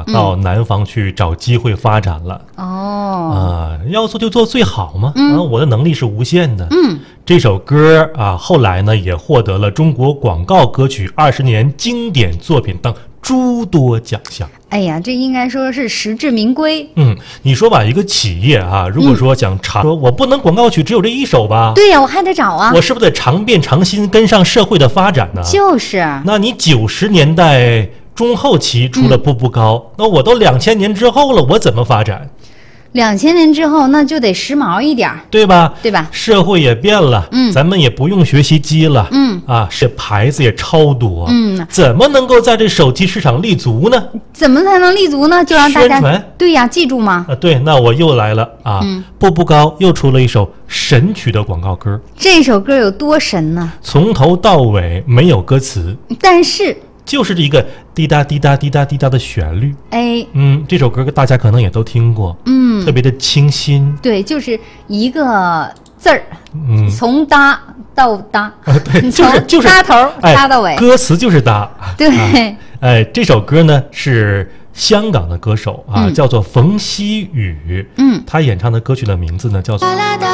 到南方去找机会发展了。要做就做最好嘛。我的能力是无限的。这首歌啊，后来呢也获得了中国广告歌曲20年经典作品等诸多奖项。 哎呀，这应该说是实至名归。 你说吧，一个企业啊，如果说想说我不能广告曲只有这一首吧？ 对呀，我还得找啊。 我是不是得常变常新，跟上社会的发展呢？ 就是。 那你90年代中后期出了步步高，那我都2000年之后了，我怎么发展 ？2000年之后，那就得时髦一点， 对吧？ 对吧？ 社会也变了，咱们也不用学习机了，是牌子也超多，怎么能够在这手机市场立足呢？ 怎么才能立足呢？就让大家宣传， 对呀，记住嘛。 对，那我又来了啊！步步高又出了一首神曲的广告歌， 这首歌有多神呢？ 从头到尾没有歌词， 但是就是这一个滴答滴答滴答滴答的旋律。这首歌大家可能也都听过，特别的清新。 对，就是一个字儿，从搭到搭， 对，就是搭头搭到尾， 歌词就是搭。 对， 这首歌呢是香港的歌手啊，叫做冯曦妤，他演唱的歌曲的名字呢叫做。